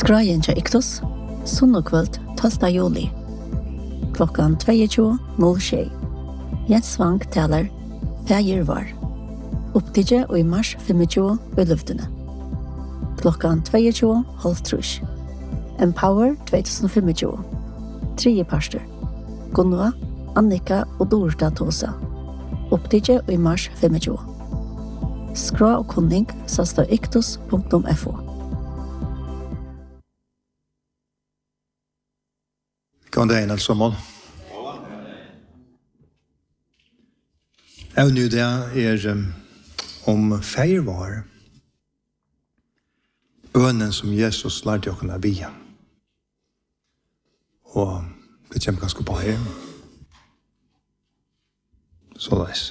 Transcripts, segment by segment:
Skrajen til Iktos, sunnokvöld 12. juli. Klokkan 22.06. Jens Svang taler Fægirvar. Opptidje og i mars 25 i luftene. Klokkan 22.30. Empower 2025. Tredje parster. Gunva, Annika og Dorsta Tosa. Opptidje og i mars 25. Skra og kunning så står iktos.fo. God dag, alle sammen. Jeg nu det om feirvar. Bønnen som Jesus lærte å kunne bia. Og det kommer ganske på her. Så leis.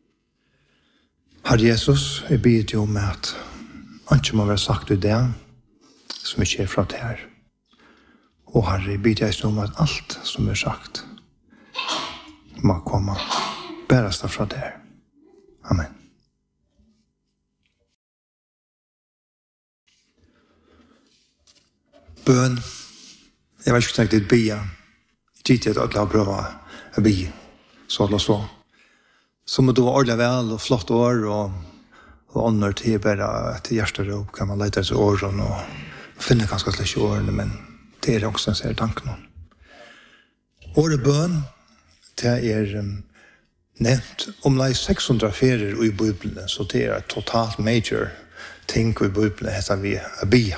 Herre Jesus, jeg bider jo om at ikke må være sagt ut det som ikke fra det her. Og Herre, jeg bider jeg om at alt som sagt må komme bæres fra det her. Amen. Bøn. Jeg vet ikke det bia. Jeg tykker at alle har prøvd å bia. Så eller så. Så må du ha ordentlig vel og flott år og ånder til bare til hjerterop kan man lete etter årene og finne ganske slik årene, men det er også en serie tanken. Året bøn, det nevnt omlai 600 ferier i Bibelen, så det er totalt major ting i Bibelen heter vi bia.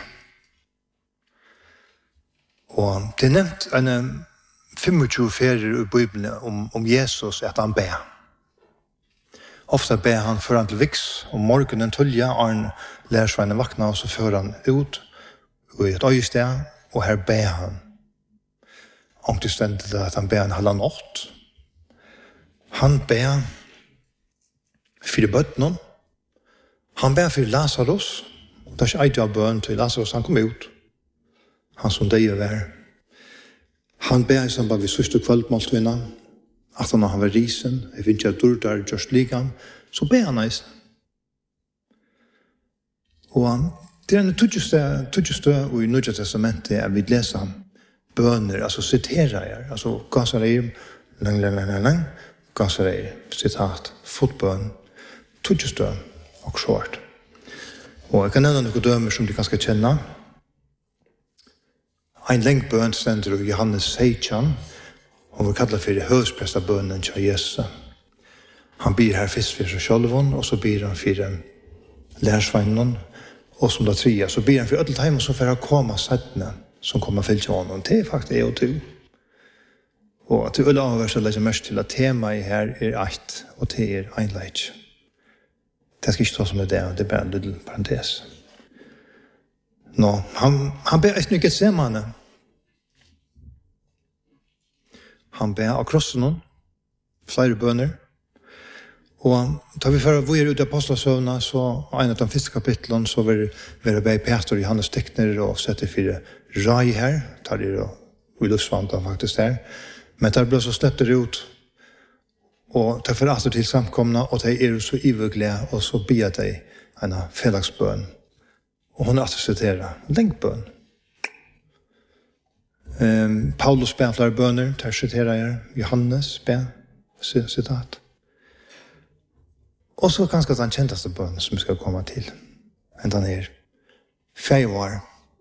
Og det er nevnt en 25 ferier i Bibelen om Jesus at han ber. Ofta ber han før han til viks, om morgenen tølja, og han lærer sveine vakna, og så fører han ut i et øyested, og her ber han. Og det stendet at han ber en halva natt. Han ber for bøttene. Han ber for Lazarus. Det er ikke eit av bøn til Lazarus, han kom ut. Han som deg var. Han ber i samband med søster kveldmåltvinna. At han var risen, jeg finner ikke at dårdar just ligan, så ber han eisen. Og det er en tøttjestø og i Nødja Testamentet at vi leser bøner, altså siterer jeg, altså gassareir, lang, gassareir, sitat, fotbøn, tøttjestø og short. Og jeg kan nevne noen dømer som de kanskje kjenner. En lengt bøn stender i Johannes 16, og vi kallar for høvdsprestabønnen til Jesus. Han ber her først for seg selv, og så ber han for lærersveinen, og som da tria, så ber han for alle timer som får komme settene som kommer til honom. Det er faktisk jeg og du. Og at du vil avverse legge mest til at temaet her er eit, og det er einleik. Det skal ikke ta som det er, det er bare en liten parentes. Nå, han ber et nytt semane. Han ber av krossen, flere bøner. Og da vi fører hvor ut av apostelsøvnene, så en av de første kapitlene, så vil det be Peter og Johannes Tekner og sette fire rai her. Da er det jo luftsvanta faktisk her. Men der ble så slept det ut. Og det er alltid til samkomne, og det er så iverglige, og så ber de en fellagsbøn. Og hun alltid siterer, lengbøn. Paulus ber flere bøner, der siterer jeg Johannes ber, sitat. Og så kanskje den kjenteste bønnen som vi skal komme til. Men den er feirvar.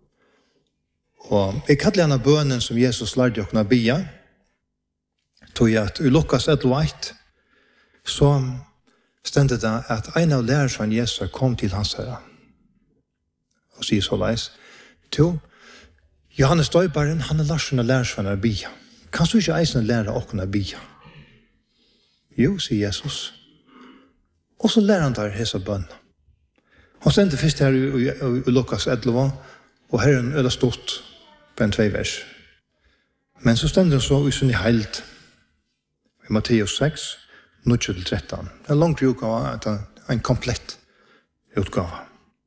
Og jeg kaller denne bønnen som Jesus lærte å kunne bia, tog jeg at i Lukas 1:1, så stendte det at en av lærersvann Jesus kom til hans herre. Og sier så leis, Johannes Døybaren, han lært lærersvann å bia. Kan du ikke eisen lære å kunne bia? Jo, sier Jesus. Og så lærer han der hese bønn. Han stendte først her i Lukas 11, og her er det stort på en 2 vers. Men så stendte han så i sin heilt, i Matteus 6, 9-13. Det er langt utgave, det er en komplett utgave.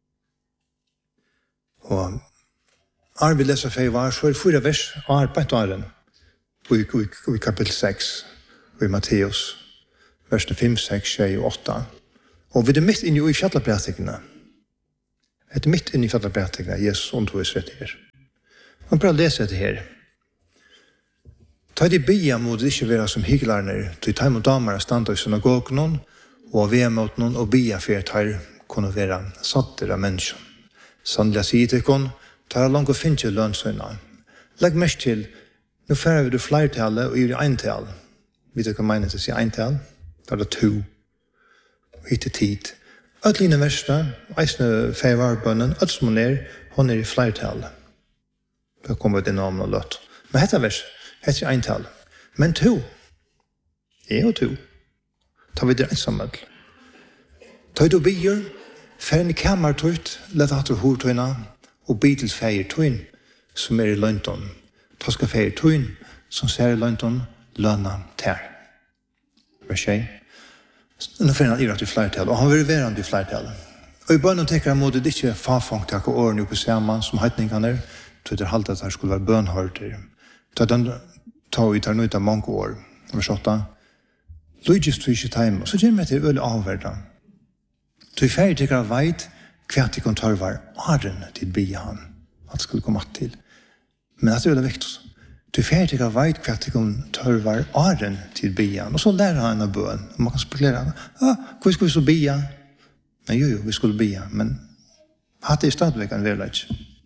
Og Arne vil lese feirvar, så er det 4 vers, og på et åren, i kapitel 6, i Matteus, versene 5, 6, 6 og 8. Og vi er midt inne i fjallarprætikene. Det er midt inne i fjallarprætikene, Jesus underviser rett her. Man prøver å lese det her. Ta de bia mot det ikke være som hyggelarner, til ta mot damer standa i synagogen, og ved mot noen, og bia for at her kunne være satter av mennesker. Sannelig sier til kon, ta langt og finne lønnsøyna. Legg mest til, nå færer vi det flertallet og gjør eintal. Vet du hva mener til å si eintal? Da det to. Ikke tid. Øtline verste, eisne feirbønnen, øtsmoner, hun i flertallet. Da kommer det navn og løtt. Men dette vers, dette eintal. Men to. Og to. Ta vi det ensammel. Ta du bier, færen i kamertøyt, lett at du hortøyna, og bitels feir tøyn, som i lønton. Ta skal feir tøyn, som ser i lønton, lønna tær. Vers 6. Nå får han irrat i flertall, og han vil være i flertall. Og i bønnen tenker han mot det ikke fafunkt akkur årene oppe sammen, som heitningene så det halt at det skulle være bønhørter. Så den tar vi tar nøyt av mange år. Vers 8. Lugis tog ikke time, og så kommer jeg til øl avverda. Så i ferie tenker jeg veit hva til kontor var åren til bia han, at det skulle komme til. Men det er veldig viktig. Du ferie tenker jeg veit hva til kontor var åren til bia han, og så lærer han av bøn. Og man kan spekulere, hvor skulle vi så bia? Men jo, vi skulle bia, men hadde i stadigvæk en verleik.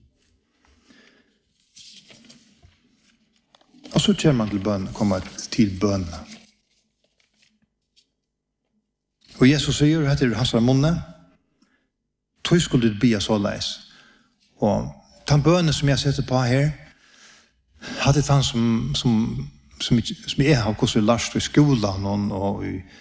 Og så kommer man til bøn, kommer til bønene. Og Jesus sier, etter hans munne, tog skulle du bia så leis. Og den bønene som jeg setter på her, hadde han som jeg har hvordan lært i skolen, og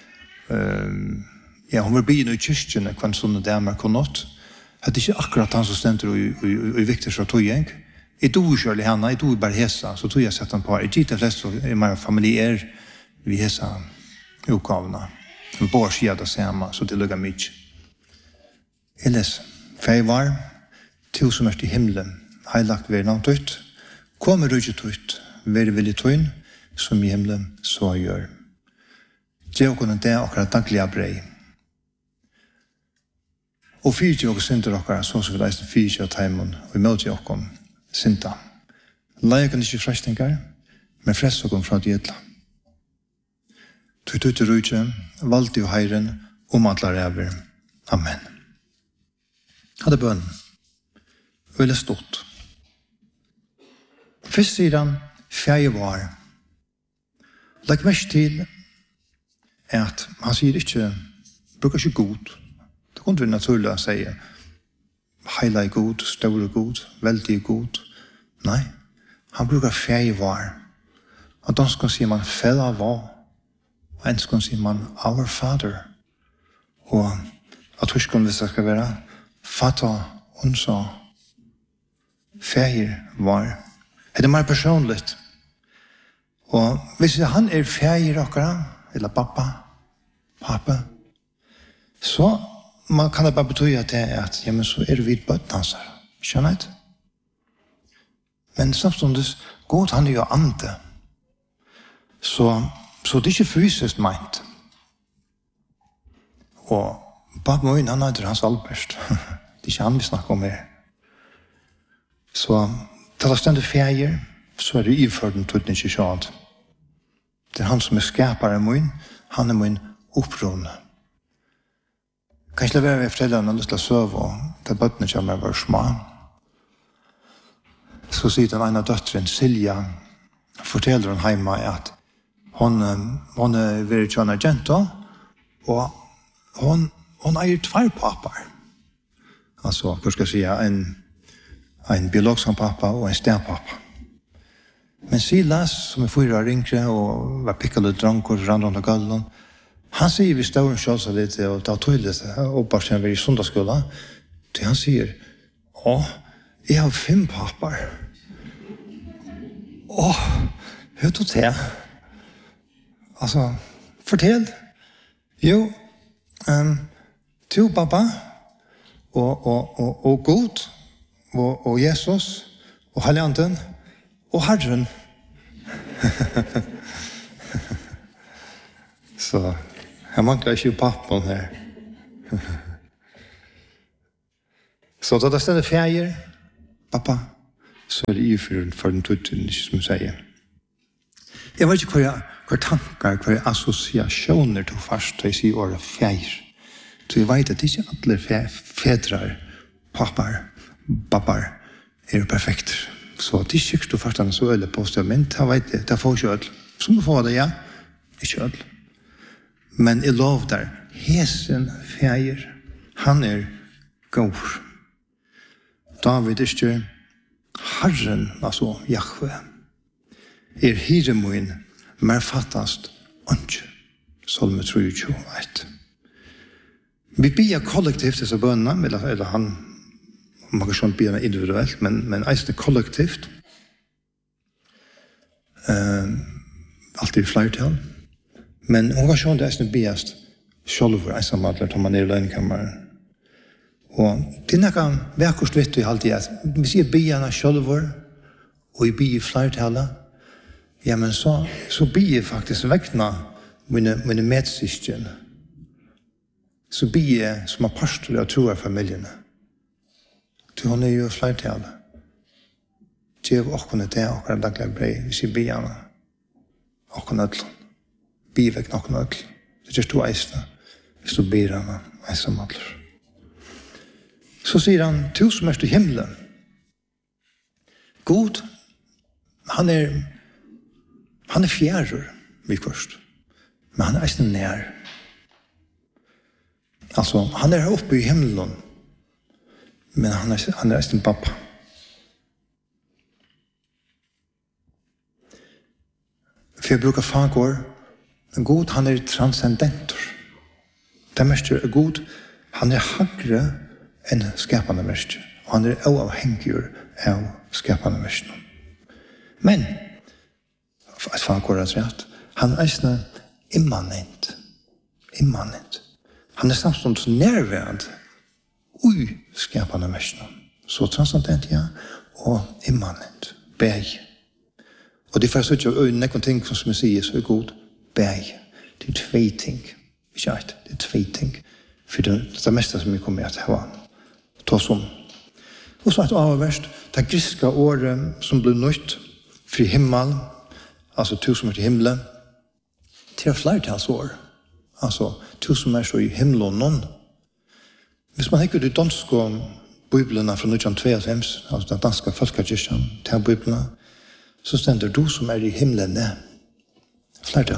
hun var byen i kyrkjene, hva en sånne damer kom nått. Hadde ikke akkurat han som stender i Viktors og tog, jeg tog kjørlig henne, jeg tog bare hesa, så tog jeg sett han på. Jeg gitt det flest i min familie vi hesa oppgavene. En bor skjer det samme, så det lukket mye. Ellers, feivar, til som er til himmelen, heilagt ved navn tøyt, kommer du ikke tøyt, være villig tøyn, som i himmelen så gjør. Det er kunne det akkurat daglige brei. Og fyrtje og synder akkurat, så som vi leiste fyrtje og teimen, og i møte okkom, synda. Leie kan ikke frestinger, men frest okkom fra djedla. Tøyt ut i rujtje, valgte jo heiren, omantlar over. Amen. Hadde bønn. Veldig stort. Først sier han, feie var. Legg mest til at han sier ikke, bruker ikke god. Det kunne være naturlig å si, heila er god, stor er god, veldig er god. Nei, han bruker feie var. Og dansk sier man, fælla var. Og enskene sier man, our father. Og at tyskene hvis det skal være, fata, unsa, feir var. Det er mer personligt. Og hvis han er feir akkurat, eller pappa, så man kan det bare bety at ja, men så er det vidt bøtten hans her. Skjønner jeg? Men samtidig, god han er jo ande. Så det er ikke fysisk meint. Og bak møyen, han heter Hans Albert. Det er ikke han vi snakker om her. Så til det stendet feir, så er det iført den tøyden ikke sjånd. Det er han som er skapare møyen, han er møyen opprående. Kanskje det være ved foreldrene og lyst til å søve, og da bøttene kommer var små. Så sier den ene døtteren, Silja, forteller hun hjemme at hon er veldig kjønne jenta, og hon eier 2 pappar. Altså, hva skal jeg si, en biologisk pappa og en stedpappa. Men Silas, som er 4 år yngre, og var pikkelet dranker, rann rundt av gallen, han sier vi stauren kjølsa litt, og da tog litt, og bare siden vi er i sundagsskolen, til han sier, jeg har 5 pappar. Hør du til? Altså, fortell. Jo, 2 pappa, og God, og Jesus, og Helliganden, og Herren. Så jeg mangler ikke pappaen her. Så da det stedet feir, pappa, så det for den tøtten, som sier. Jeg vet ikke hva tankar, hva assosiasjoner til først, jeg sier året fjær. Så jeg vet at det ikke alle fedrar, pappar, babbar, perfekter. Så det er ikke du først han så øle på stedet, men det vet jeg, det får ikke øl. Som får det, ja, ikke øl. Men jeg lov der, hesen fjær, han god. David ikke Herren, altså Jahve, hiremoen, mer fattast åndsj, Salme 23. Vi bier kollektivt disse bønene, eller han, man kan ikke bier individuelt, men eisende kollektivt. Alltid i flertall. Men hun kan ikke eisende biest sjølver, ensamadler, tar man i løgnkammeren. Og det noe vekkert vet du alltid at hvis jeg bier sjølver, og jeg bier i flertallet, ja, men så bier jeg faktisk vekkene mine medsystjen. Så bier jeg som apostel og tror av familiene. Til hun jo flertallet. Gjev åkkene det, åkkene daglig brei, hvis jeg bier henne. Åkkene ødel. Bier vekk åkkene ødel. Det gjør du eisene, hvis du bier henne, ensamadler. Så sier han, du som er til himmelen. God, han er fjærer, vi først. Men han er eisende nær. Altså, han er oppe i himmelen, men han er eisende pappa. For jeg bruker fagår, God, han er transcendentor. Det meste er god, han er hagre enn skapande meste. Og han er avhengig av skapande meste. Men, at fagår er rett, han er eisende immanent. Han er samstånds nærværende ui skapande meste. Så transcendent, ja, og immanent. Beg. Og det er faktisk ikke noen ting som jeg sier så er god. Beg. Det er tve ting. Ikke alt, det er tve ting. For det er det meste som vi kommer til å ha. Ta sånn. Og så er det avverst, det griske året som ble nødt for himmel, altså to som er til himmelen, til flertallsår. Altså, to som er så i himmelen og noen. Hvis man tenker de danske bibelene fra 1992, altså den danske folkekirken, til bibelene, så stender du som er i himmelen flertall.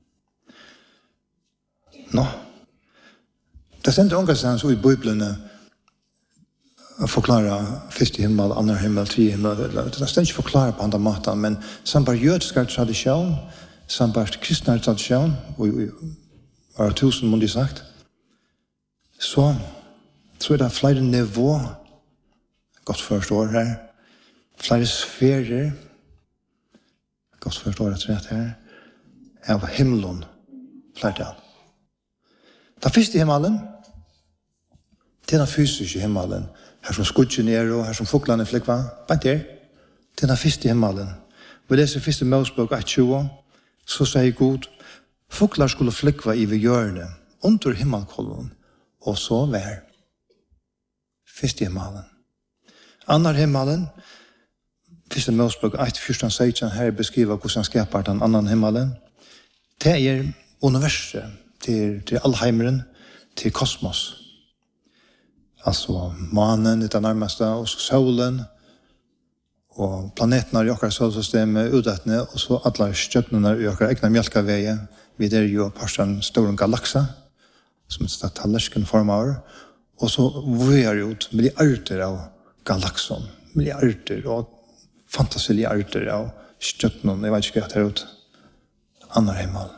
Det stender omgående så i bibelene forklare første himmel, andre himmel, tredje himmel. Det stender ikke forklare på andre måter, men sambar jødisk tradisjon, sambar kristne tradisjon, og 1000 må de sagt, så er det flere nivå, godt forstår her, flere sferer, godt forstår jeg rett her, av himmelen, flertall. Den første himmelen, det er den fysiske himmelen, her som skudgen er, og her som fuglene flikva, bare der, det er den første himmelen. Vi leser første Mosebok 1:20, så sier Gud, fuglar skulle flikva i ved hjørnet, under himmelkollen, og så vær. Første himmelen. Andre himmelen, første Mosebok 1:14-16, her beskriver hvordan han skapar den andre himmelen. Det er universet, til allheimeren, til kosmos. Altså månen, det nærmeste, og så solen, og planetene i okkar solsystemet, udettene, og så alle stjøttene i okkar egna mjölkaveie. Vi er jo på en stor galaksa, som er stedet tallersken form av, og så vi er ut milliarder av galakson, milliarder og fantasiliarder av stjøttene, jeg vet ikke hva det er ut, andre himmel.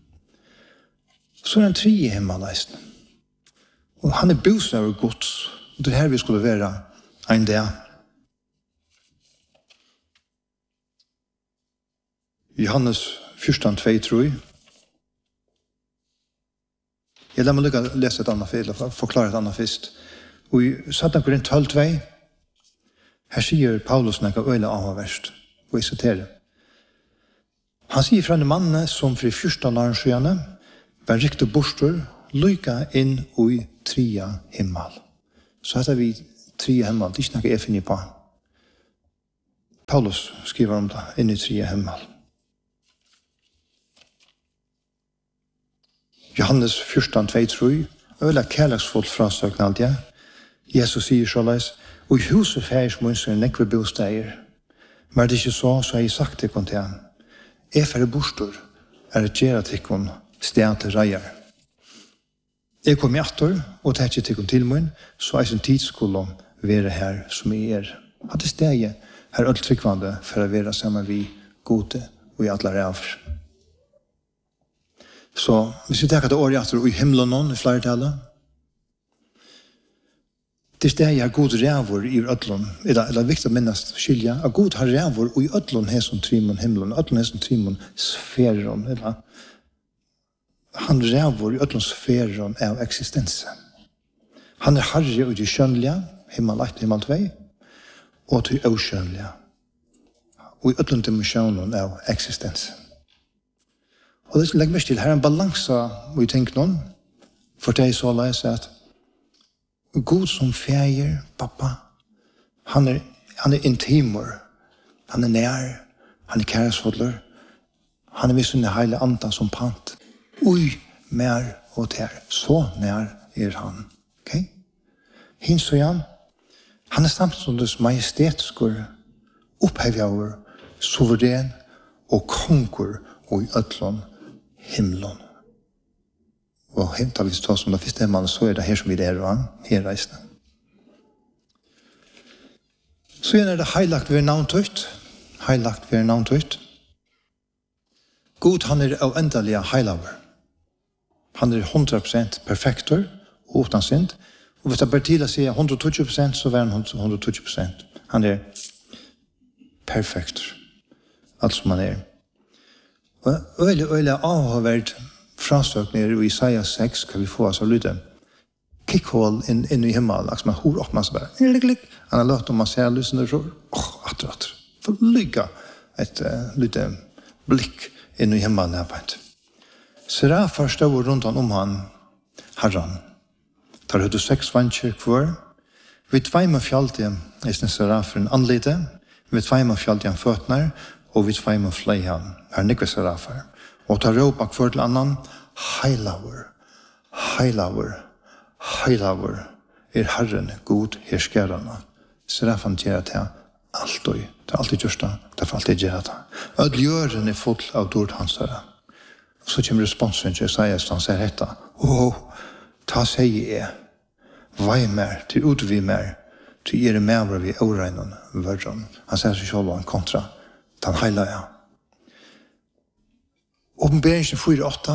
Så er en tredje himmel, og han er bosen av Guds, og det er her vi skulle være en dag. Johannes 14:2, tror jeg. Jeg lar meg lese et annet fel, og forklare et annet først. Og i 17 Korint 12:2, her sier Paulus noe øyelig avhverst, og jeg citerer. Han sier fra en mann som for 14 år siden var riktig bostor, lykka inn i tria himmel. Så heter vi tria himmel, det er ikke noe jeg finner på. Paulus skriver om det inn i 3 himmel. Johannes 14:2-3, øyla kærleksfullt frasøkn alt ja. Jesus sier såleis, og i huset færs munser nekve bosteier. Men det ikke så har jeg sagt til til han. Jeg færre bostor er gjerra tikkun sted til reier. Jeg kom i atter, og tar ikke tikkun til mun, så er sin tidsskolen være her som jeg er. At det stedet er alt tryggvande for å være sammen vi gode og i alle ræver. Så hvis vi tenker det året etter i himmelen noen i flertallet, det stedet er god ræver i ødlån, eller viktig å minnes skilja, at god har ræver i ødlån her som trimon himmelen, ødlån her som trimon sfæren, eller han ræver i ødlån sfæren av eksistensen. Han er herre og de skjønlige, himmel 1, himmel 2, og til åskjønlige, og i ødlån dimensjonen av eksistensen. Og det legger meg til, her er en balanse, må jeg tenke noen, for det er så leis at God som feir, pappa, han er intimor, han er nær, han er kæresfodler, han er ved sin heile anda som pant. Ui, mer og ter, så nær er han. Okay? Hins og Jan, han er samtidig majestetskur, opphevjaver, suveren og konkur og i ødlån himmelån. Og da vi tar som det første himmelen, så er det her som vi er og her reisende. Så er det heilagt ved navntøyt. Heilagt ved navntøyt. God, han er uendelig heilaver. Han er 100% perfektor, uten synd. Og hvis det bare til å si 120%, så er han 120%. Han er perfektor. Alt som han er. Og øyelig avhåverdt frasøkninger i Isaiah 6 kan vi få oss av lydet kickhål inn i himmelen, altså man hår opp, man så bare han har løtt om man ser lysen og så atter for lykke et lite blikk inn i himmelen her på et Serafar stod rundt om han herran tar høyde 6 vantjer kvar vi tveim av fjallte i sin seraferen anlite vi tveim av fjallte han føtner og vi tveim av fleihan er nikve serafar og tar råpa kvar til annan, heilaver, heilaver, heilaver, er Herren god herskærarna. Serafan gjerra til alt og, det er alltid gjørsta, det er alltid gjerra til. Ødljøren er full av dord hans herre. Så kommer responsen til Isaias, han sier dette, ta seg jeg, vei mer, til utvi mer, til er mer vi åregnen, vørren. Han sier seg selv en kontra, den heila ja. Åpenberingen 4:8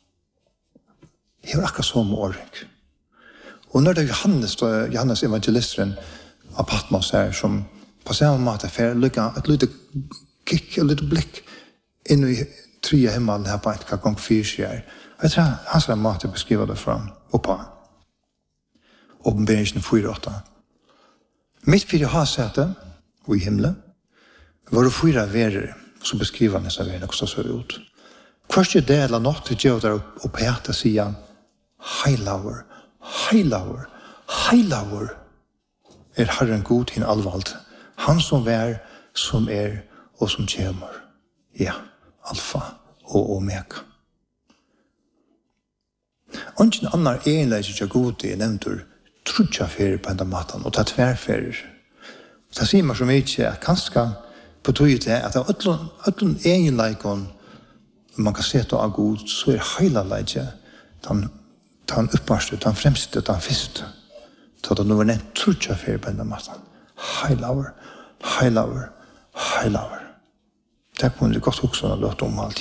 har akkurat så med åring. Og når det er Johannes evangelisteren av Patmos her, som på samme måte får et lite kikk, et lite blikk inn i 3 himmelen her på et gang 4 sier. Jeg tror han skal måte beskrive det fram oppa. Åpenberingen 4:8. Mitt for å ha sete og i himmelen var det 4 verer, så beskriver han disse verene hvordan det ser ut. Første del av nått til Gjøder og Peter sier heilaver, heilaver, heilaver er Herren god hin allvald. Han som vær, som er og som kommer. Ja, alfa og omega. Ongen annar enleis ikke god i nevntur trutja ferie på enda matan og ta tverferier. Det sier meg så mye at kanskje på tog til at ødlun enleikon man kan se av god, så er heila leidje, den upparste, den fremste, den fyrste. Så det nå er nevnt trutja fyrir på enda maten. Heilaver, heilaver, heilaver. Det kunne det godt også ha løtt om alt.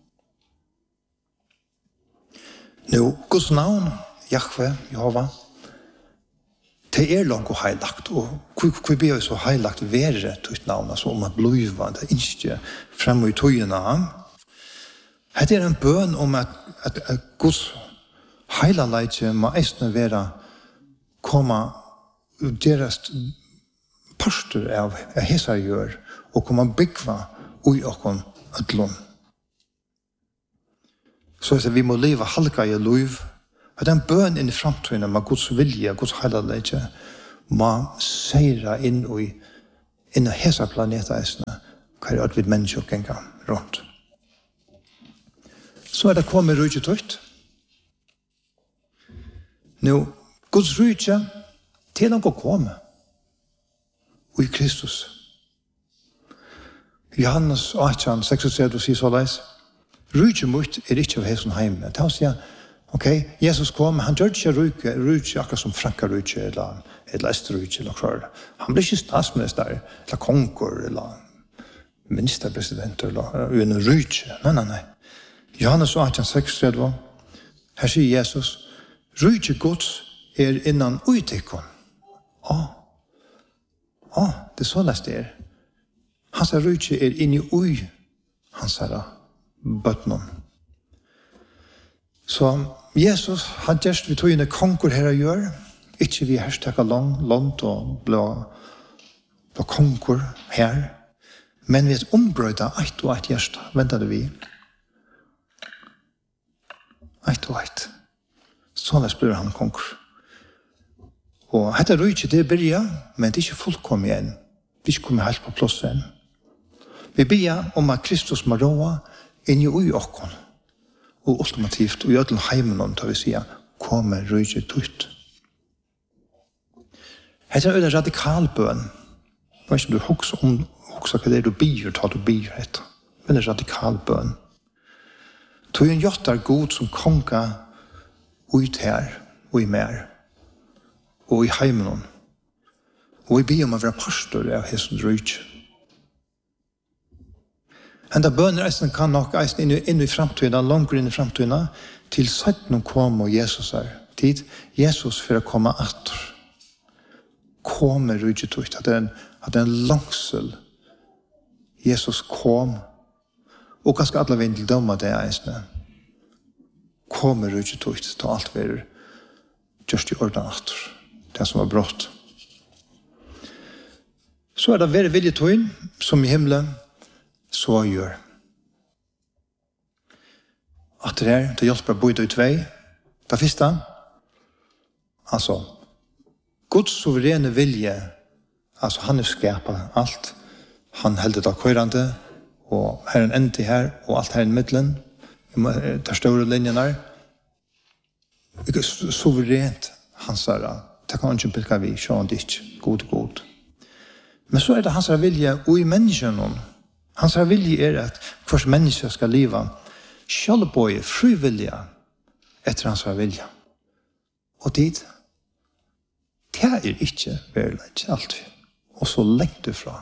Nå, Guds navn, Jahve, Jehova, det er langt og heilagt, og hvor blir så heilagt være til et navn, altså om at bliva, det er ikke frem i tøyene. Det er en bøn om at Guds heilaleit må eisne være komma deres parster av hesa gjør og komma byggva ui okkon ødlån. Så vi må leva halka i liv. At en bøn inn i framtiden med Guds vilje, Guds heilaleit må seira inn i innan hesa planeteisene, hva at vi mennesker genga rundt. Så det kommet rydget tøyt. Nå, Guds rydtje til han går komme. Og i Kristus. Johannes 8, 36 sier så leis. Rydtje mot ikke av hessen heime. Det sier, ok, Jesus kom, han gjør ikke rydtje akkurat som Franka rydtje, eller Østerrydtje, eller hva. Han blir ikke statsminister, eller konger, eller ministerpresident, eller en rydtje. Nei. Johannes 8, 36, her sier Jesus, rydtje Guds innan uitikkon. Det så lest det Hans rydtje inni ui, hans bøtnon. Så Jesus har gjerst vi togene konger her å gjøre, ikke vi herstekka langt og blå konger her, men vi er ombrøyda eit og eit gjerst, ventet det vi. Eit og eit. Sånn blir han konger. Og dette rydtje det byrja, men det er ikke fullkommen igjen. Vi er ikke kommet helt på plass igjen. Vi ber om at Kristus må råa inn i okkon, og ultimativt, og i ødelen heimen, tar vi sier, kommer rydtje tøyt. Dette er en radikal bøn. Jeg vet ikke om du husker hva det er du byr, tar du byr etter. En radikal bøn. Tog en gjøtter god som konga ut her, og i mer, og i heimen. Og vi ber om å være pastor av hessen rydtje. Enda bønner kan nok inn i framtiden, langt inn i framtiden, til setten kom og Jesus er. Tid Jesus for å komme atter. Kommer rydget ut. At det er en langsel. Jesus kom. Og ganske alle vil til dømme det eisene. Kommer rydget ut. Til alt vi just i orden atter. Det som var brått. Så det veldig viljetøyen som i himmelen så gjør. At det hjelper å bøyde ut vei. Det første, altså, Guds suverene vilje, altså han skapet alt. Han heldet det køyrande, og her er en ende her, og alt her i midtelen. Det store linjen her. Ikke suverent, han sa det. Det kan han ikke pilke vi, så han det ikke. God. Men så det hans vilje, og i menneskene, hans vilje at hver menneske skal leve selvbøye, frivillige etter hans vilje. Og dit, det ikke verlet, alltid. Og så lengt ifra.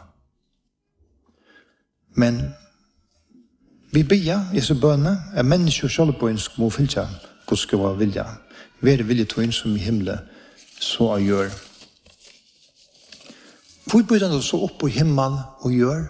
Men vi ber Jesu bønne, mennesker selvbøye må fylle Guds skal være vilje. Være vilje til en som i himmelen så gjør. Hvor bøyde han så opp på himmel og gjør?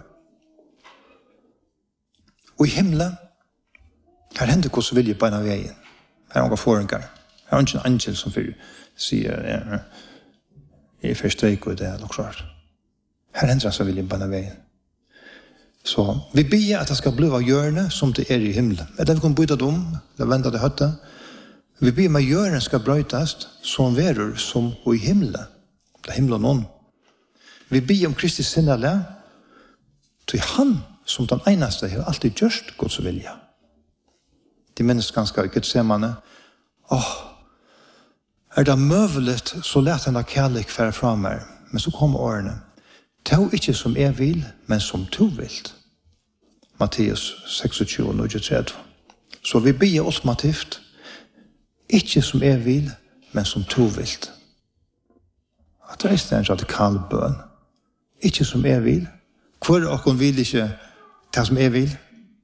Og i himmelen, her hender Guds vilje på en av veien. Her er noen forenger. Her er ikke en angel som sier i første streik og det er nok klart. Her hender hans vilje på en av veien. Så vi ber at det skal bli av hjørne som det er i himmelen. Er det vi kan bytte om, det venter det høtte. Vi ber med hjørne skal brøytast som verer som i himmelen. Det er himmelen noen. Vi ber om Kristi sinnele, til han som den eneste har alltid gjort Guds vilja. De menneskene skal ikke se manne. Er det møvelet, så let henne kærlighet fære fra meg. Men så kommer årene. «Tau ikke som jeg vil, men som du vil.» Matteus 26, 23. Så vi ber ultimativt. «Ikke som jeg vil, men som du vil.» At det er en radikal bøn. «Ikke som jeg vil.» Hvor og hun vil ikke det som jeg vil.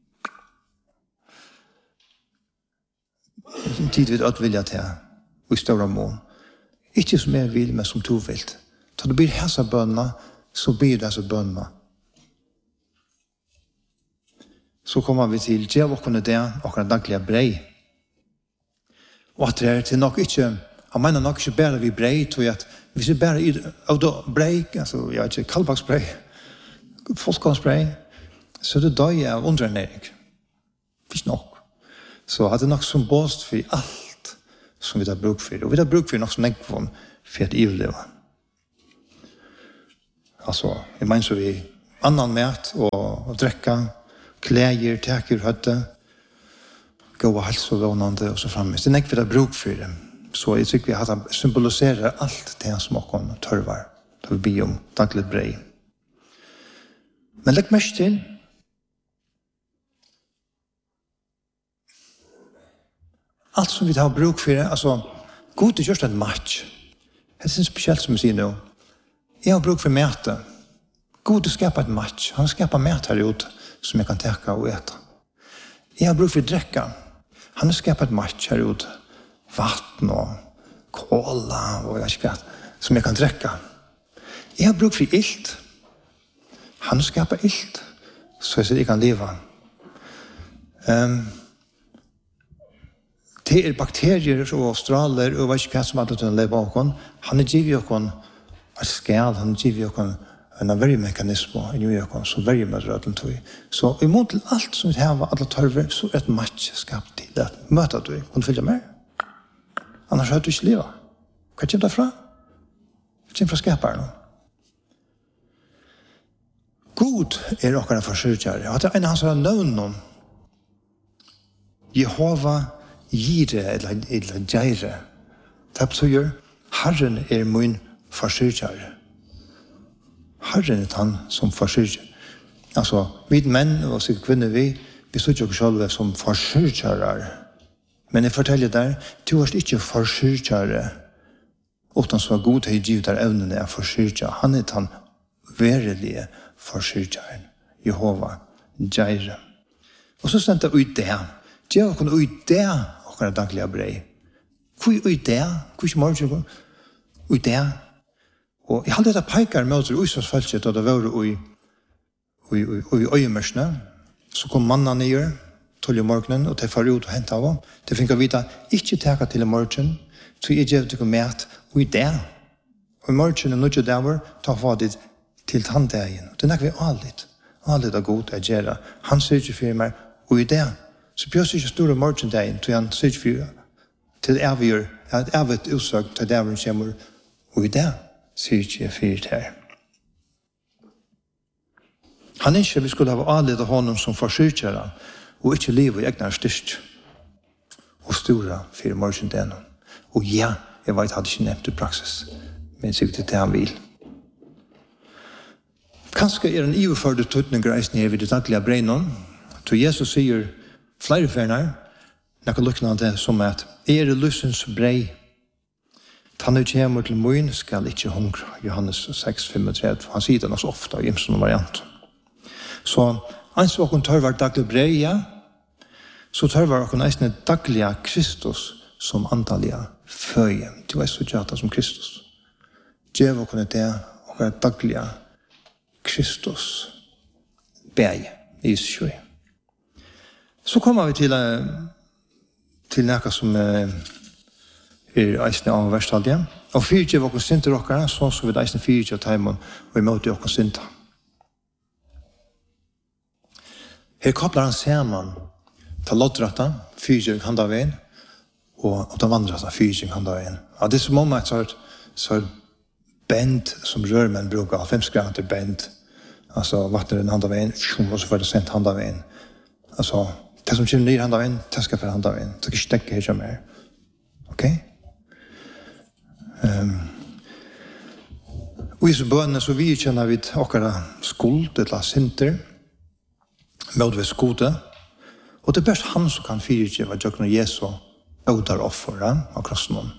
Tid vil at vilja til og i større mån. Ikke som jeg vil, men som du vil. Så det blir hessa bønna, så blir det hessa bønna. Så kommer vi til djev og kunne det, og kunne daglige brei. Og at det er til nok ikke, han mener nok ikke bare vi brei, tror jeg at hvis vi bare brei, altså jeg vet ikke, kalbaksbrei, fullkomsbrei, så det døy av underernæring. Ikke nok. Så hadde nok symbolst for alt som vi har brukt for. Og vi har brukt for nok som nekvån for at overleve. Alltså, jag menar så vi annan mat och dricka, kläder, täcker, hötte, gå och hälsovånande och så framåt. Det är inte för att bruk för det. Så jag tycker vi har att symbolisera allt det som åkon törvar. Det vi be om dagligt brej. Men lägg mest till. Allt som vi tar bruk för det, alltså, god är just en match. Det är speciellt som jag säger nu. Jag har bruk för mäte. God är skapar ett match. Han skapar mat här ute som jag kan täcka och äta. Jag har bruk för dricka. Han har skapat ett match här ute. Vatten och kola och jag vet inte som jag kan dricka. Jag har bruk för ilt. Han har skapat ilt så jag kan leva. Det är bakterier och strålar och vad ska som att leva bakom. Han är givet okon ett skal, han givet okon en värmemekanism i New York så värmedraden tog. Så emot allt som vi har alla törver så ett match skapat till att möta du och följa med. Annars hade du inte leva. Vad kommer det från? Det kommer från skaparen. God är åkarna försörjare. Att det är en av hans navn Jehova Jire eller Jaire. Det betyder Herren är min försörjare. Herren är han som försörjer. Alltså, vi män och sitt kvinnor, vi sitter oss själva som försörjare. Men jag fortäller där, du är inte försörjare. Utan så god har givet där evnen är försörjare. Han är han verilige försörjaren. Jehova Jaire. Och så stämmer det ut det. Det är kun ut det och kan dagliga brej. Hvor ut det? Hvor morgon ut det? Og jeg hadde dette peikere med oss i Øystadsfeltet, og det var i øyemørsene. Så kom mannen ned, 12 morgenen, og de får ut og hentet av ham. De fikk å vite, ikke teka til i morgen, så jeg gjør dere med og i det. Og i morgen, og ikke der, ta for det til tanndagen. Det er nok vi alle er god å gjøre. Han sier ikke for meg, og i det. Så bjør ikke store morgendagen, så han sier ikke for til avgjør, at avgjørt utsøkt til dævren kommer, og i det. Sier ikke fyrt her. Han ikke vi skulle ha anledet honom som forsyrkjere og ikke livet i egnar styrst og stora for morgendelen. Og ja, jeg vet hadde ikke nevnt i praksis, men sikkert det han vil. Kanskje er en iverførde tøtninggreis nere ved det daglige bregnen, til Jesus sier flere ferner, noe lukkende som at er lysens brei. Han er kommer til mun skal ikke hungre. Johannes 6:35. Han sier det så ofte i en variant. Så ans og hun tør være daglig breia, så tør være hun eisne daglige Kristus som antallige føye. Det var så gjata som Kristus. Djev og kunne det og være daglige Kristus beie i sjøy. Så kommer vi til noe som eisne av verstadje. Og fyrtje var okkur sinter okkara, så vi eisne fyrtje av teimen, og vi møtte okkur sinter. Her kopplar han saman til loddrata, fyrtje handa veien, og til vandrata, fyrtje handa veien. Ja, det er som om et så bend som rørmenn bruker, 5 grader bend, altså vattner handa veien, og så får det sendt handa veien. Altså, det som kommer ned handa veien, det skal for handa veien, det skal ikke stekke her som er. Ok? Og i så bønene så vi kjenner vi okkara skuld, eller sinter, med ved skode, og det er best han som kan fyrtje hva Jøkken og Jesu øvdar offeren av krossen.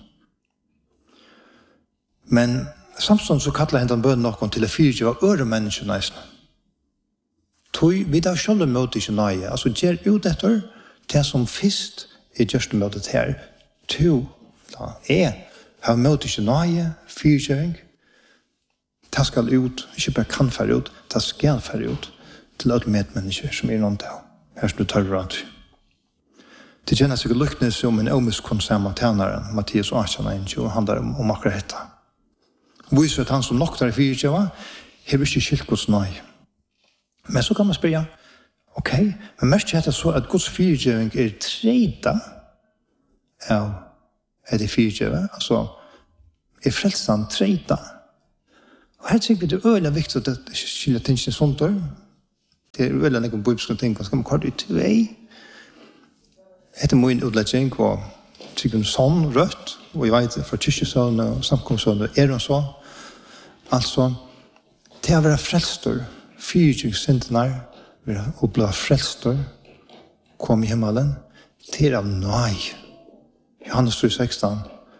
Men samtidig så kallar hentan bønnen noen til å fyrtje hva øre menneskene eisne. Vi da selv møter ikke nøye, altså gjør ut etter det som først er gjørst møtet her, har møter ikke nøye, fyrtjøring, det skal ut, ikke bare kan fære ut, det skal fære ut til alle medmennesker som er noen til. Her skal du ta rad. Det kjenner seg lyknes om en omiskonsamma tjeneren, Mattias 18, og handler om akkurat dette. Viser at han som nok tar i fyrtjøva, har ikke skilt Guds nøye. Men så kan man spørre, ok, men mest er det så at Guds fyrtjøving er treda av det fyrtjøve, altså er frelsen treda Og her tycker det er øyelig viktig at det skiljer tingene sånt der. Det er øyelig noen bibelske ting, og skal man kort ut til vei. Etter min utledning var tycker sånn rødt, og jeg vet fra kyrkjesøvne og samkomstsøvne er det så. Altså, til å være frelstor, 24 syndene, å bli frelstor, kom i himmelen, til av nøy. Johannes 3,16.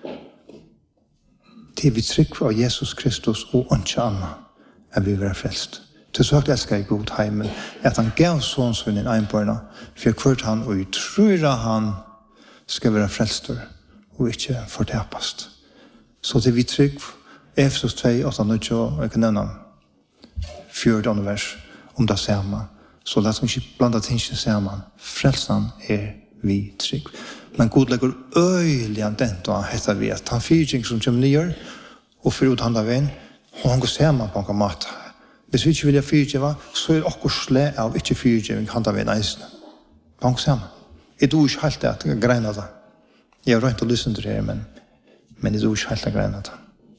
Til vi trykker av Jesus Kristus og ikke annet, er vi være frelst. Til så høyt elsker jeg god heimen, at han gav sånnsvinnen einbørna, for hvert han og tror han skal være frelstor, og ikke fortapast. Så til vi trykker, Efesos 2, 8, 9, og jeg kan nevne 4. vers, om det samme. Så la oss ikke blanda tingene sammen. Frelsen er vi trygg. Men God legger øyelig an den da heter vi at han fyrtjeng som kommer nye og for uthandler veien, og han går sammen på en måte. Hvis vi ikke vil ha fyrtjeng, så er det akkurat sle av ikke fyrtjeng handler veien eisene. På en sammen. Jeg tror ikke helt at jeg greiner det. Jeg har rønt å lysse til det, men jeg tror ikke helt at jeg greiner det.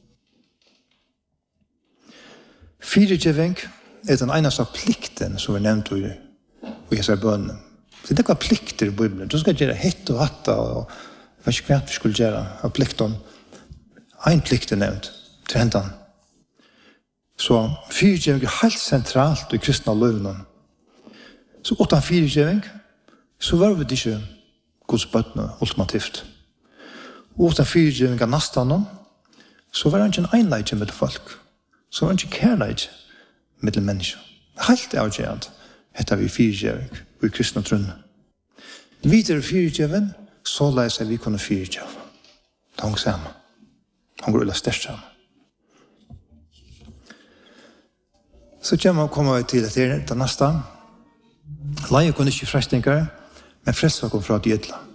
Fyrtjeng er den eneste plikten som er nevnt i Jesu bønene. Det er ikke plikter i Bibelen. Du skal gjøre hitt og hatt, og jeg vet ikke hva vi skulle gjøre av plikten. En plikt er nevnt, til hentan. Så fyrtjeving er helt sentralt i kristne løvene. Så uten fyrtjeving, så var vi ikke Guds bøttene ultimativt. Uten fyrtjeving av nesten, så var det ikke en enleidje med folk. Så var det ikke kærleidje med mennesker. Helt avgjørende heter vi fyrtjeving i kristne trunne. Videre fyrtjeving, så leser vi kunne fyrtjeving. Det hang sammen. Han går illa størst sammen. Så kommer vi til at det er neste. Leie kunne ikke frestinger, men frelser kom fra de edla.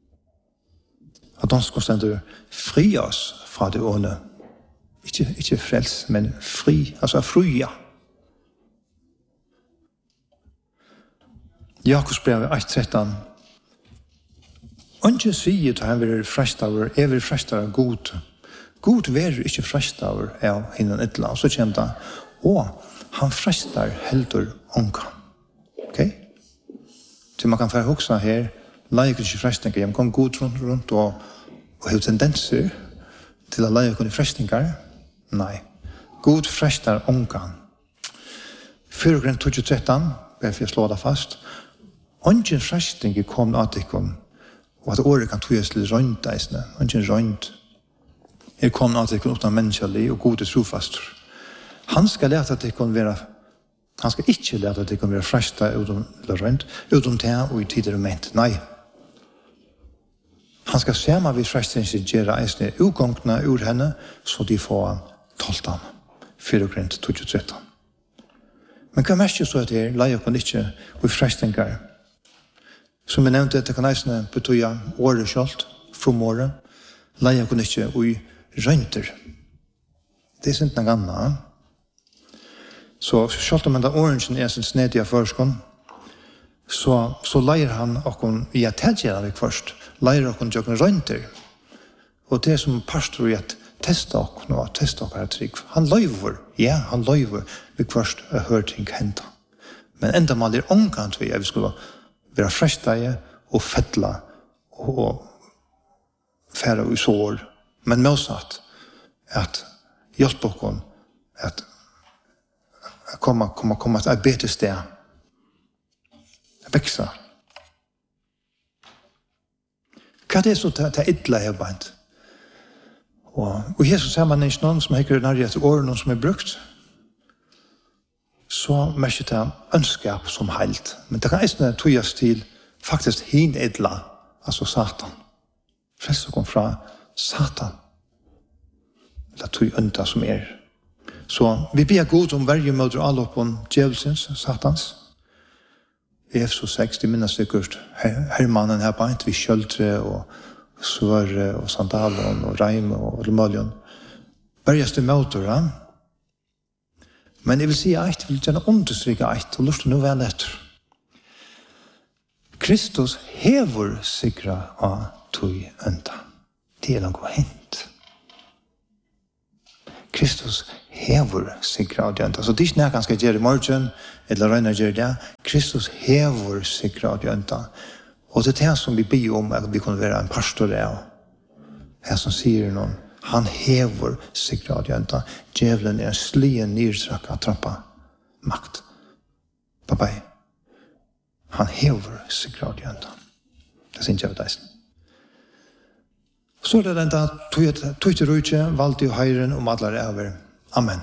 At de skulle stende fri oss fra det åne. Ikke frels, men fri, altså fria. Jakobs brev 1:13. Ikke sier til han vil frestaver, jeg vil frestaver god. God vil ikke frestaver av henne edla. Og så kommer det, og han frestar heldur ångan. Ok? Så man kan få huske her, leie ikke frestinger, man kan gå rundt og ha tendenser til å leie ikke frestinger. Nei. God frestar ångan. 4:13, bare for å slå det fast. Ångan fresting kom av tikkum, og at året kan tøyes til rønt eisene. Ångan rønt. Her kom av tikkum uten menneskelig og god trofast. Han skal lete at det kan være, han skal ikke lete at det kan være fresta utom det og i tider og ment. Nei. Han skal se meg ved frestingen gjøre eisene utgångene ur henne, så de får 12. 4:13. Men hva mest så at her, leier kan ikke ved frestinger. Som jeg nevnte, det kan eisene betyde året selv, from året. Leier kan ikke ved rønter. Det er sint noe annet. Så selv om den orangen er sin snedige forskånd, så leier han okkur i at tilgjøre det først. Leier okkur til okkur rønter. Og det er som pastor i at testa okkur og testa okkur er trygg. Han løyver vi først å høre ting hente. Men enda man er omkant vi, at vi skulle være frestlige og fettla og fære i sår. Men motsatt at hjelpe okkur at komma til et bedre sted. Veksa. Hva er det så til idla jeg beint? Og Jesus er man ikke noen som hekker nærmere etter årene som er brukt, så merker det ønskap som heilt. Men det kan eisne tøyes til faktisk hin idla, altså Satan. Frelser kom fra Satan. Eller tøy ønta som er. Så vi ber god om hverje møter alle opp om djevelsens, Satans. I Efesos 6, det minnes sikkert hermannen her beint, vi kjøltre og svøre og sandalen og reime og remøljen. Berges det møter, ja. Men jeg vil si eit, jeg vil gjerne understryke eit, og lurt nå vel etter. Kristus hever sikra av tøy ønta. Det er noe hent. Kristus hever sikra av jönta. Så det er ikke når han skal gjøre i morgen, eller røyner gjøre det. Kristus hever sikra av jönta. Og det er det som vi ber om, at vi kunne være en pastor av. Her som sier noen, han hever sikra av jönta. Djevelen er en slien nyrtrakka trappa makt. Pappa, han hever sikra av jönta. Det synes jeg av deg. Så er det den da tog rujtje, valgte jo høyren om alle over. Amen.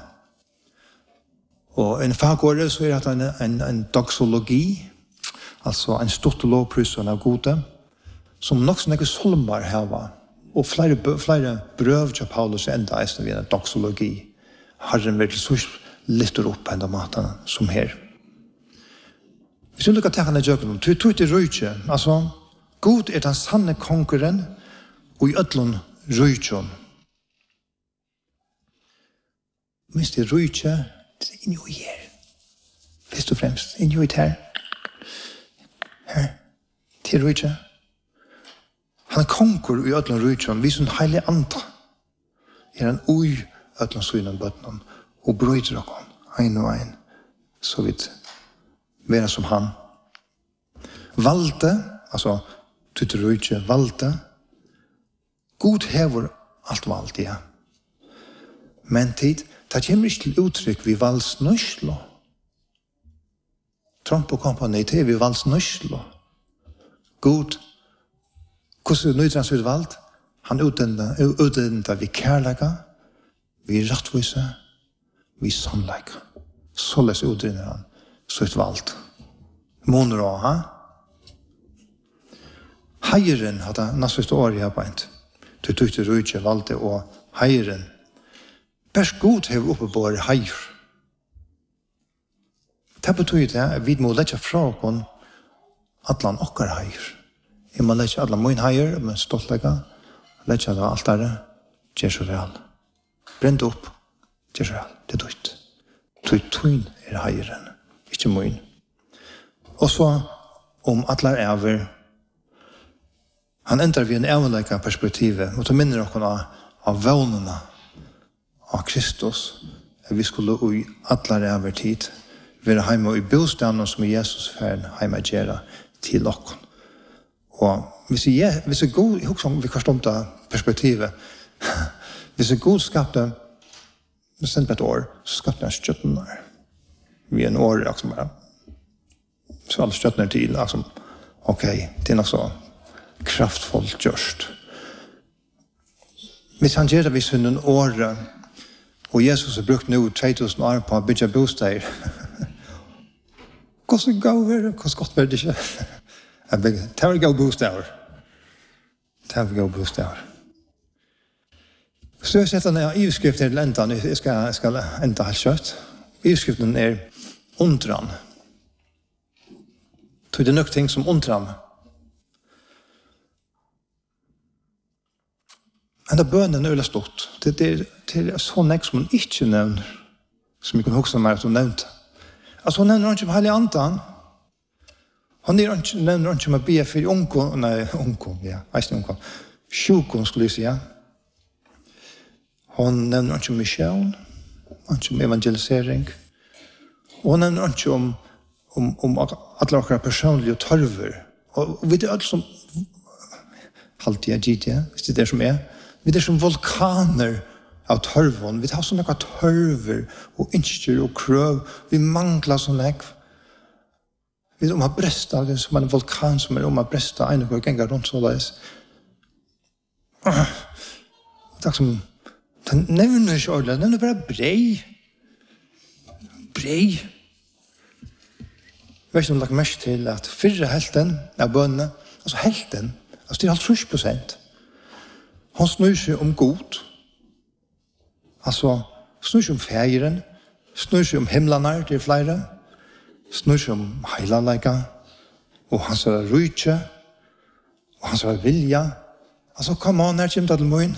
Og en fagårde så er det en doxologi, altså en stort lovprysson av gode, som nok som ikke solmar heva, og flere brøv til Paulus enda eisen ved en doxologi. Herren virkelig så lytter opp enda maten som her. Hvis du lukker til henne jøkken, tog rujtje, altså, God er den sanne konkurren, og i ødlån rujtjon. Minst det rujtje, det er inni og her. Først og fremst, inni og her. Her, til rujtje. Han er konkur i ødlån rujtjon, vi som heilig anta. Er han ui ødlån synen bøtnen, og brøyder okon, ein og ein, så vidt vera som han. Valde, altså, tutter rujtje, valde, God hever alt valgt, ja. Men tid, det kommer ikke til uttrykk vi valgs nøyslo. Trump og kompani, det er vi valgs nøyslo. God, hvordan nøyder han så valgt? Han utdender vi kærlega, vi rettvise, vi sannleika. Således utdender han så valgt. Måner å ha. Heieren hadde næstvist år i arbeid. Du tykte rujtje valgte og heieren. Bærs god hever oppe på våre heier. Det betyr det at vi må lette fra oss atlan okkar heier. Jeg må lette atlan min heier, men stoltlega, lette det altare, gjør så vel. Brent opp, gjør så vel, det er dutt. Tøyn er heieren, ikke min. Og så atlar over. Han entrar vi en evnleika perspektivet, og så minner oss av vånene av Kristus, at vi skulle i atler over tid være hjemme i bostaden som Jesus ferd hjemme gjøre til oss. Og hvis jeg god, jeg husker om vi kan stått av perspektivet, hvis jeg god skapte, bestemt på et år, så skapte jeg støttene. Vi er en år, liksom bare, så alle støttene til, liksom, ok, det er nok så kraftfullt gjørst. Hvis han gjør det hvis hun en år, og Jesus har brukt nå 2000 år på å bygge bosteder, hvordan går det? Hvordan godt var det ikke? Det var gode bosteder. Det var gode bosteder. Så jeg setter ned ivskriften til enda, jeg skal enda helt kjøtt. Ivskriften er undran. Det er nok ting som undran. Men det bønnen er veldig stort. Det er sånn jeg som hun ikke nevner, som jeg kan huske meg at hun nevnte. Altså hun nevner ikke på heilig andan. Hun nevner ikke med be for ungkon, sjukon skulle jeg si, ja. Hun nevner ikke misjon, ikke om evangelisering. Og hun nevner ikke om alle dere personlige tørver. Og vi er alt som halvtid, hvis det er det som er. Vi er som vulkaner av tørven. Vi har sånne tørver og innskjer og krøv. Vi mangler sånne. Vi er om å breste, det er som en vulkan som er om å breste. En og ganger rundt så løs. Det er som, den nevner ikke ordentlig, den er bare brei. Brei. Jeg vet ikke om det er mest til at 4 helten av bønnene, altså helten, altså det er 50%. Han snur seg om god. Altså, snur seg om feiren, snur seg om himlene, det er flere, snur seg om heilanleika, og han ser rujtje, og han ser vilja. Altså, kom an, her kommer det til møyen.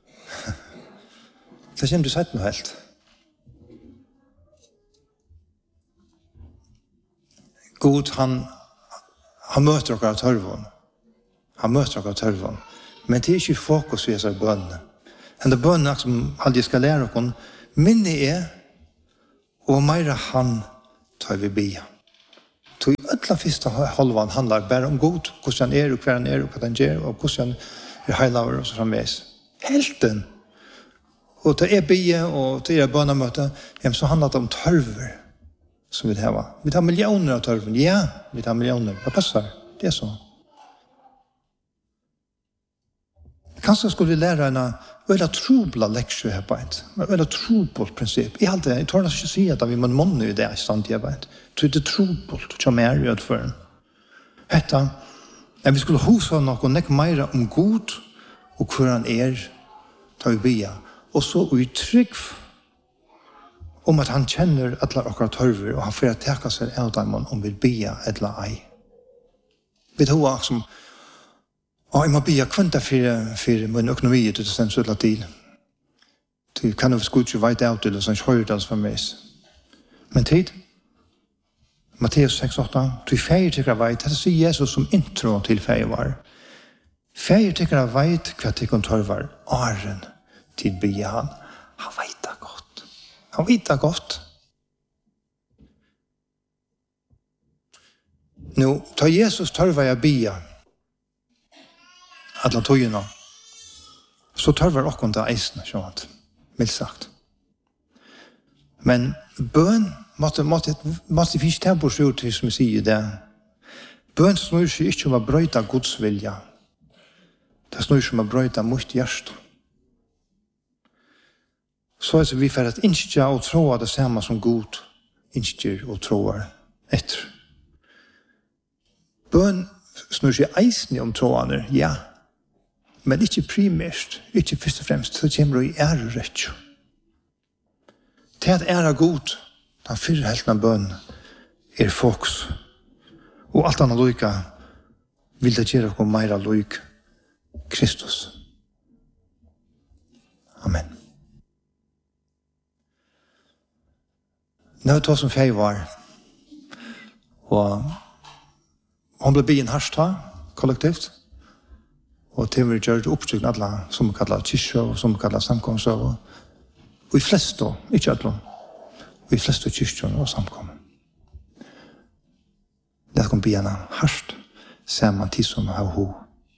Det kommer til sett noe helt. God, han møter dere av tørven. Han møter dere av tørven. Men det er ikke fokus i disse bønnene. Den bønnene som aldri skal lære dere, minne er, og meira han tar vi bia. Så i ötla fyrsta halvan handlar bara om god, hvordan han og hver han og hva han gjør, og hvordan han heilaver og så framvis. Helten! Og til bia, og til bønamøte, så handlar det om tørver som vi har. Vi tar miljoner av tørven. Ja, vi tar miljoner. Det passar. Det så. Kanskje skulle vi lære en veldig trobla leksjon her på et. En veldig trobult prinsipp. Jeg tror ikke å si at vi må måne i det i stand til arbeid. Så det er trobult, som er i utføren. Hetta, at vi skulle huske noe nekk mer om god, og hvor han tar vi bia. Og så i trygg om at han kjenner alle akkurat tørver, og han får teka seg av dem om vi bia eller ei. Vi tror også som og jeg må bia kvanta for min økonomi til den sødla til. Du kan jo skutt jo veit av til, og sånn høyre det for meg. Men tid, Matteus 6,8, du feir tikkara veit, det sier Jesus som intro til feir var. Feir tikkara veit hva tikkun tørvar, åren til bia han. Han veit det godt. Han veit det godt. Nå, ta Jesus tørvar jeg bia, alla tøyina, så tørvar okkon til eisene, sånn, mildt sagt. Men bøn måtte vi ikke ta på seg til, som vi sier det. Bøn snur seg ikke om å brøyta Guds vilja. Det snur seg om å brøyta mot hjerte. Så er det vi for at innskja og troa det samme som Gud innskjer og troar etter. Bøn snur seg eisene om troaner, ja. Men ikke primært, ikke først og fremst, så kommer du i ære-rett. Til at ære god, den fyrre helten av bøn, fokus. Og alt annet lykke vil det gjøre noe mer lykke Kristus. Amen. Nå er det som fei var, og hun ble byen harsta, kollektivt, og til vi gjør det opptrykken alle, som vi kallar kyrkjø, og som vi kallar samkomst, og i fleste, ikke alle, og i fleste kyrkjø og samkomst. Det kom bjørna hardt, sammen til som har ho.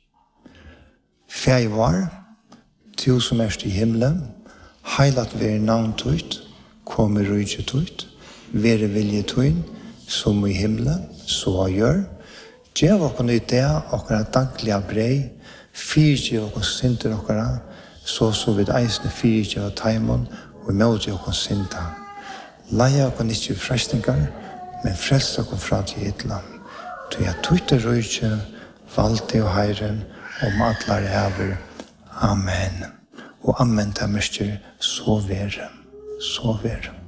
Fæg var, til som erst i himmelen, heilat være navn tøyt, kom i rydje tøyt, være vilje tøyn, som i himmelen, så gjør. Gjev okkon i det, okkara dagliga brei, fyrtje okkon synder okkara, så vidt eisne fyrtje av taimon, og møtje okkon synda. Leia okkon ikkje frestningar, men frels okkon fra til ytla. Du er tøyte røytje, valgte og heiren, om atlar hever. Amen. Og amen til mestjer, så være.